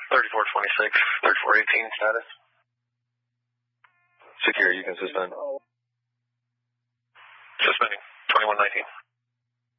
3426, 3418 status. Secure, you can suspend. Suspending, 2119.